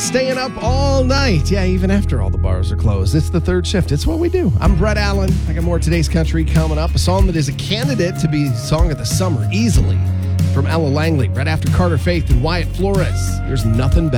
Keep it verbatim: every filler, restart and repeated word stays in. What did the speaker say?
staying up all night. Yeah, even after all the bars are closed. It's the third shift. It's what we do. I'm Brett Allen. I got more of today's country coming up. A song that is a candidate to be Song of the Summer easily from Ella Langley right after Carter Faith and Wyatt Flores. There's nothing better.